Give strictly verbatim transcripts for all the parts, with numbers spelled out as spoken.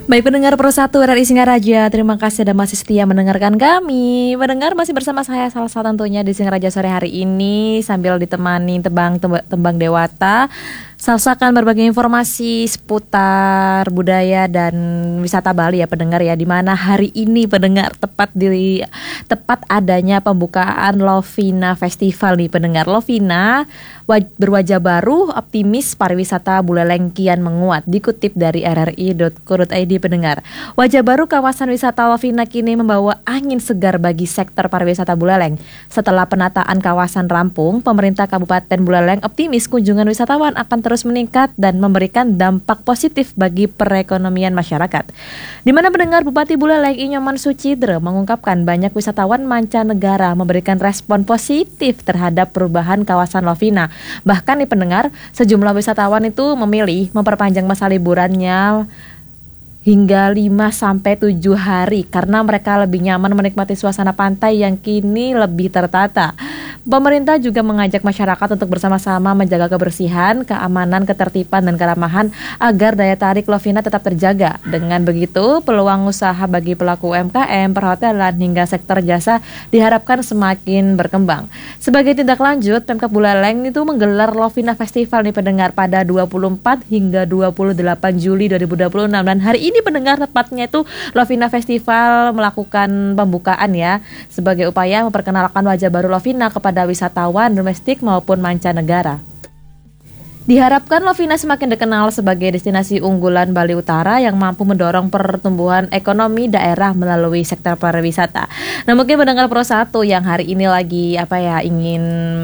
Baik pendengar Pro satu R R I Singaraja, terima kasih dan masih setia mendengarkan kami. Pendengar masih bersama saya Salsa tentunya di Singaraja sore hari ini sambil ditemani tembang tembang, tembang Dewata. Salsa akan berbagi informasi seputar budaya dan wisata Bali ya pendengar ya, di mana hari ini pendengar tepat di tepat adanya pembukaan Lovina Festival nih pendengar. Lovina waj, berwajah baru, optimis pariwisata Buleleng kian menguat, dikutip dari r r i dot co dot i d pendengar. Wajah baru kawasan wisata Lovina kini membawa angin segar bagi sektor pariwisata Buleleng. Setelah penataan kawasan rampung, pemerintah Kabupaten Buleleng optimis kunjungan wisatawan akan terus meningkat dan memberikan dampak positif bagi perekonomian masyarakat. Di mana pendengar Bupati Buleleng Inyoman Sucidre mengungkapkan banyak wisatawan mancanegara memberikan respon positif terhadap perubahan kawasan Lovina. Bahkan nih pendengar, sejumlah wisatawan itu memilih memperpanjang masa liburannya hingga lima sampai tujuh hari karena mereka lebih nyaman menikmati suasana pantai yang kini lebih tertata. Pemerintah juga mengajak masyarakat untuk bersama-sama menjaga kebersihan, keamanan, ketertiban, dan keramahan agar daya tarik Lovina tetap terjaga. Dengan begitu, peluang usaha bagi pelaku U M K M, perhotelan, hingga sektor jasa diharapkan semakin berkembang. Sebagai tindak lanjut, Pemkab Buleleng itu menggelar Lovina Festival nih pendengar pada dua puluh empat hingga dua puluh delapan Juli dua ribu dua puluh enam. Dan hari ini pendengar tepatnya itu Lovina Festival melakukan pembukaan ya, sebagai upaya memperkenalkan wajah baru Lovina kepada wisatawan domestik maupun mancanegara. Diharapkan Lovina semakin dikenal sebagai destinasi unggulan Bali Utara yang mampu mendorong pertumbuhan ekonomi daerah melalui sektor pariwisata. Nah mungkin pendengar Pro satu yang hari ini lagi apa ya ingin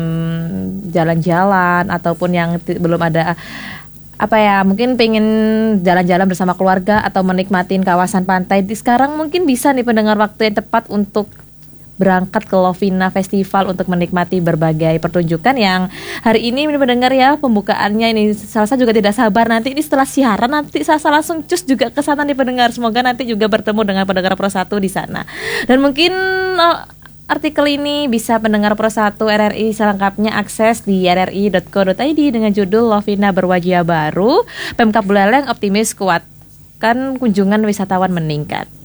jalan-jalan ataupun yang t- belum ada apa ya mungkin pengen jalan-jalan bersama keluarga atau menikmatin kawasan pantai, di sekarang mungkin bisa nih pendengar waktu yang tepat untuk berangkat ke Lovina Festival untuk menikmati berbagai pertunjukan yang hari ini mendengar ya pembukaannya ini. Salsa juga tidak sabar nanti ini setelah siaran nanti Salsa langsung cus juga ke sana nih pendengar. Semoga nanti juga bertemu dengan pendengar Pro satu di sana. Dan mungkin oh, artikel ini bisa pendengar Pro satu R R I selengkapnya akses di r r i dot co dot i d dengan judul Lovina berwajah baru, Pemkab Buleleng optimis kuatkan kunjungan wisatawan meningkat.